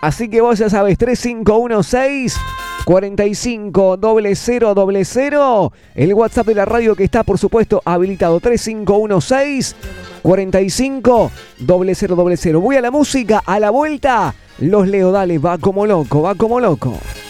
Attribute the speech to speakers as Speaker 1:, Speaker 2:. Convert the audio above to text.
Speaker 1: Así que vos ya sabés, 3516 450000, el WhatsApp de la radio que está, por supuesto, habilitado. 3516 450000. Voy a la música, a la vuelta. Los leo, dale, va como loco, va como loco.